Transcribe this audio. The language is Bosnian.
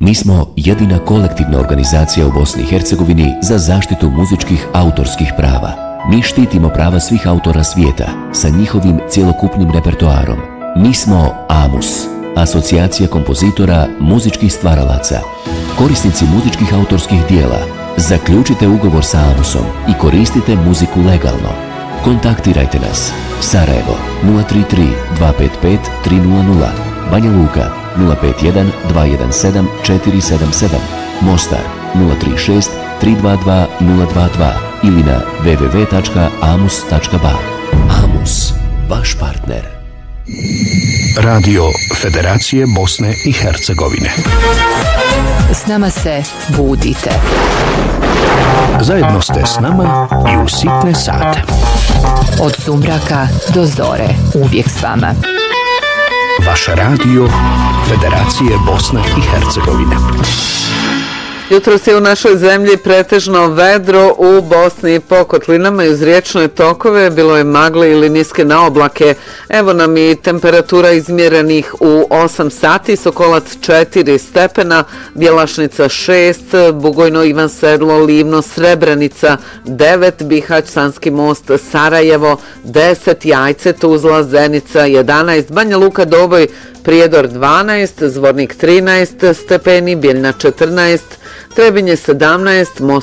Mi smo jedina kolektivna organizacija u Bosni i Hercegovini za zaštitu muzičkih autorskih prava. Mi štitimo prava svih autora svijeta sa njihovim cjelokupnim repertoarom. Mi smo AMUS, Asocijacija kompozitora muzičkih stvaralaca. Korisnici muzičkih autorskih dijela, zaključite ugovor sa AMUS-om i koristite muziku legalno. Kontaktirajte nas. Sarajevo 033 255 300, Banja Luka 051 217 477, Mostar 036 322 022 ili na www.amus.ba. AMUS, vaš partner. Radio Federacije Bosne i Hercegovine. S nama se budite. Zajedno ste s nama i u sitne sate. Od sumraka do zore, uvijek s vama. Vaš radio Federacije Bosne i Hercegovine. Jutros je u našoj zemlji pretežno vedro, u Bosni po kotlinama i uz riječne tokove bilo je magle ili niske naoblake. Evo nam i temperatura izmjerenih u 8 sati, Sokolac 4 stepena, Bjelašnica 6, Bugojno, Ivan Sedlo, Livno, Srebrenica 9, Bihać, Sanski most, Sarajevo 10, Jajce, Tuzla, Zenica 11, Banja Luka, Doboj, Prijedor 12, Zvornik 13 stepeni, Bijeljna 14, Trebinje 17,